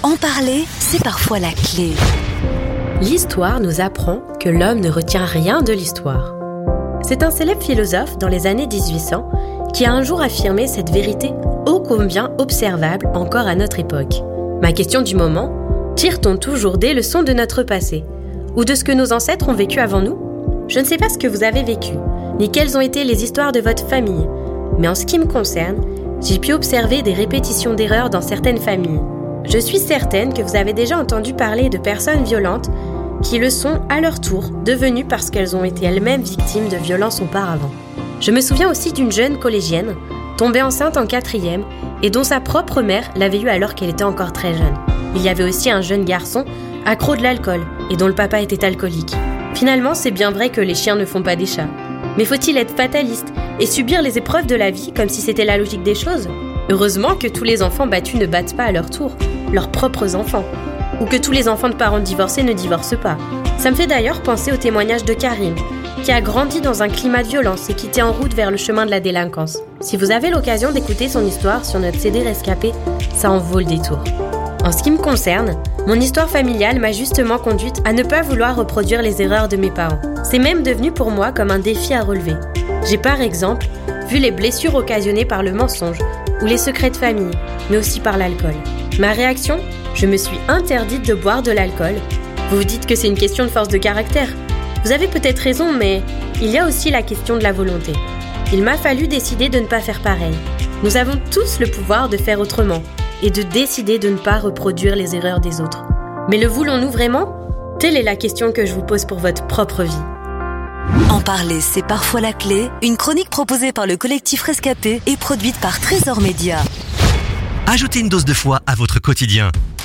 En parler, c'est parfois la clé. L'histoire nous apprend que l'homme ne retient rien de l'histoire. C'est un célèbre philosophe dans les années 1800 qui a un jour affirmé cette vérité ô combien observable encore à notre époque. Ma question du moment, tire-t-on toujours des leçons de notre passé ou de ce que nos ancêtres ont vécu avant nous ? Je ne sais pas ce que vous avez vécu, ni quelles ont été les histoires de votre famille, mais en ce qui me concerne, j'ai pu observer des répétitions d'erreurs dans certaines familles. Je suis certaine que vous avez déjà entendu parler de personnes violentes qui le sont à leur tour devenues parce qu'elles ont été elles-mêmes victimes de violences auparavant. Je me souviens aussi d'une jeune collégienne tombée enceinte en 4e et dont sa propre mère l'avait eue alors qu'elle était encore très jeune. Il y avait aussi un jeune garçon accro de l'alcool et dont le papa était alcoolique. Finalement, c'est bien vrai que les chiens ne font pas des chats. Mais faut-il être fataliste et subir les épreuves de la vie comme si c'était la logique des choses ? Heureusement que tous les enfants battus ne battent pas à leur tour leurs propres enfants, ou que tous les enfants de parents divorcés ne divorcent pas. Ça me fait d'ailleurs penser au témoignage de Karim, qui a grandi dans un climat de violence et qui était en route vers le chemin de la délinquance. Si vous avez l'occasion d'écouter son histoire sur notre CD Rescapé, ça en vaut le détour. En ce qui me concerne, mon histoire familiale m'a justement conduite à ne pas vouloir reproduire les erreurs de mes parents. C'est même devenu pour moi comme un défi à relever. J'ai par exemple vu les blessures occasionnées par le mensonge ou les secrets de famille, mais aussi par l'alcool. Ma réaction ? Je me suis interdite de boire de l'alcool. Vous vous dites que c'est une question de force de caractère. Vous avez peut-être raison, mais il y a aussi la question de la volonté. Il m'a fallu décider de ne pas faire pareil. Nous avons tous le pouvoir de faire autrement et de décider de ne pas reproduire les erreurs des autres. Mais le voulons-nous vraiment ? Telle est la question que je vous pose pour votre propre vie. En parler, c'est parfois la clé. Une chronique proposée par le collectif Rescapé et produite par Trésor Média. Ajoutez une dose de foi à votre quotidien.